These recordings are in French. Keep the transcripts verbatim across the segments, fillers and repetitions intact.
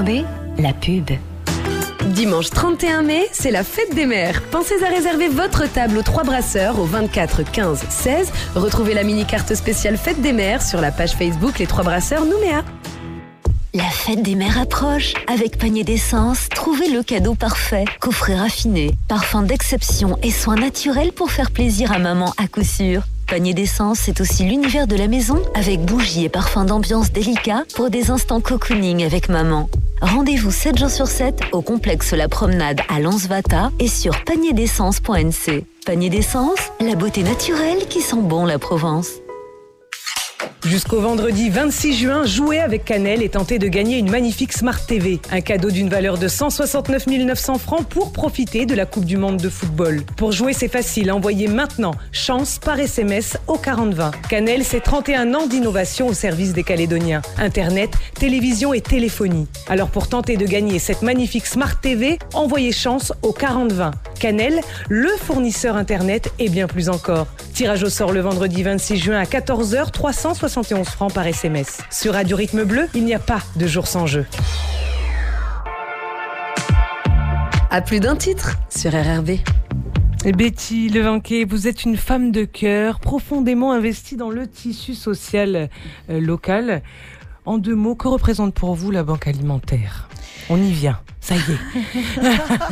B, la pub. Dimanche trente et un mai, c'est la fête des mères. Pensez à réserver votre table aux Trois Brasseurs au vingt-quatre quinze seize. Retrouvez la mini-carte spéciale Fête des mères sur la page Facebook Les Trois Brasseurs Nouméa. La fête des mères approche. Avec Panier d'essence, trouvez le cadeau parfait. Coffret raffiné, parfum d'exception et soins naturels pour faire plaisir à maman à coup sûr. Panier d'essence, c'est aussi l'univers de la maison avec bougies et parfums d'ambiance délicats pour des instants cocooning avec maman. Rendez-vous sept jours sur sept au complexe La Promenade à Lansvata et sur panier d'essence point n c. Panier d'essence, la beauté naturelle qui sent bon la Provence. Jusqu'au vendredi vingt-six juin, jouez avec Canel et tentez de gagner une magnifique Smart T V. Un cadeau d'une valeur de cent soixante-neuf mille neuf cents francs pour profiter de la Coupe du Monde de football. Pour jouer, c'est facile. Envoyez maintenant chance par S M S au quarante vingt. Canel, c'est trente et un ans d'innovation au service des Calédoniens. Internet, télévision et téléphonie. Alors pour tenter de gagner cette magnifique Smart T V, envoyez chance au quarante vingt. Canel, le fournisseur Internet et bien plus encore. Tirage au sort le vendredi vingt-six juin à quatorze heures, trois cent soixante et onze francs par S M S. Sur Radio Rythme Bleu, il n'y a pas de jour sans jeu. À plus d'un titre sur R R B. Et Betty Levinquet, vous êtes une femme de cœur, profondément investie dans le tissu social euh, local. En deux mots, que représente pour vous la banque alimentaire ? On y vient, ça y est.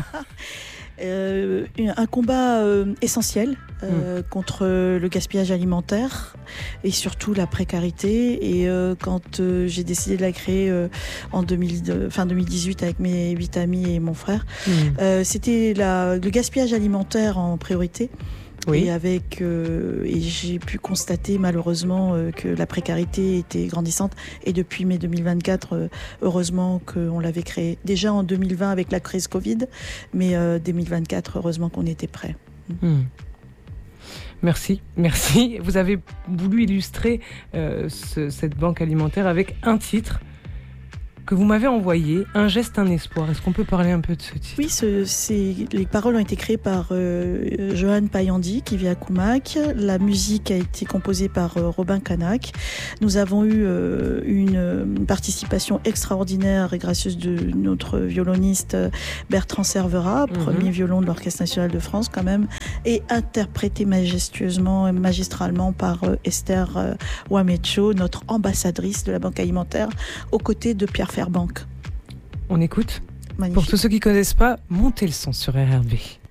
Euh, un combat euh, essentiel euh, mmh. contre le gaspillage alimentaire et surtout la précarité. Et euh, quand euh, j'ai décidé de la créer euh, en deux mille, fin deux mille dix-huit avec mes huit amis et mon frère, mmh. euh, c'était la, le gaspillage alimentaire en priorité. Oui. Et avec euh, et j'ai pu constater malheureusement euh, que la précarité était grandissante et depuis mai deux mille vingt-quatre euh, heureusement qu'on l'avait créé déjà en deux mille vingt avec la crise Covid, mais euh, deux mille vingt-quatre heureusement qu'on était prêt. Mmh. Merci, merci. Vous avez voulu illustrer euh, ce, cette banque alimentaire avec un titre que vous m'avez envoyé, Un geste, un espoir. Est-ce qu'on peut parler un peu de ce titre ? Oui, ce, c'est, les paroles ont été créées par euh, Johan Payandi, qui vit à Koumak. La musique a été composée par euh, Robin Canac. Nous avons eu euh, une, une participation extraordinaire et gracieuse de notre violoniste Bertrand Servera, mm-hmm. premier violon de l'Orchestre National de France quand même, et interprété majestueusement, magistralement par euh, Esther euh, Wamecho, notre ambassadrice de la Banque alimentaire, aux côtés de Pierre Fairbank. On écoute ? Magnifique. Pour tous ceux qui ne connaissent pas, montez le son sur R R B.